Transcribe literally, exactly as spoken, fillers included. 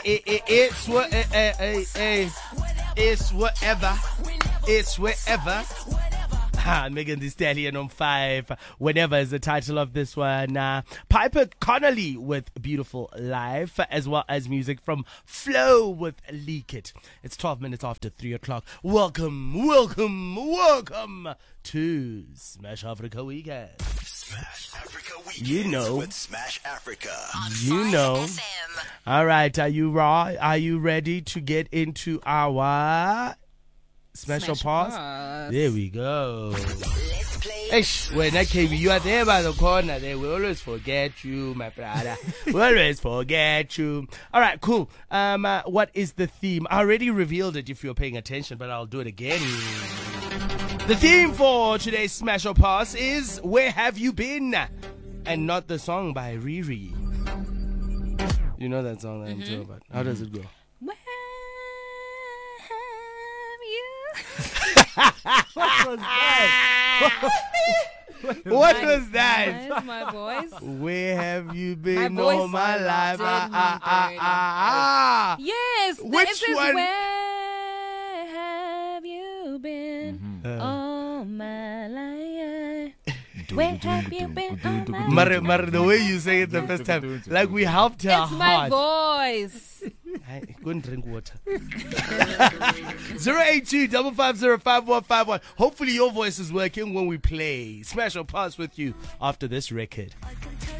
it, it, it's what, eh, eh, eh, eh, it's whatever, it's wherever. Ah, Megan Thee Stallion on five. Whenever is the title of this one. Uh, Piper Connolly with Beautiful Life, as well as music from Flow with Leak It. It's twelve minutes after three o'clock. Welcome, welcome, welcome to Smash Africa Weekend. Smash Africa Weekend. You know. With Smash Africa. You know. All right, are you raw? Are you ready to get into our special pause? Pass. There we go. Let's play. Eish, when I came, you are there by the corner. They will always forget you, my brother. We always forget you. All right, cool. Um, uh, what is the theme? I already revealed it if you're paying attention, but I'll do it again. The theme for today's Smash or Pass is Where Have You Been? And not the song by Riri. You know that song that I'm talking about. How does it go? Where have you? What was that? What was that? Where's my voice? Where have you been My all voice my is life? dead Ah, ah, ah, and ah, ah. Yes. Which it says, one? Where have you been Uh. all my life? Where have you been all my life? Mare, Mare, the way you say it the first time, like we helped her It's my hard. voice. I couldn't drink water. zero eight two five five zero five one five one. Hopefully your voice is working when we play Smash or Pass with you after this record. I can take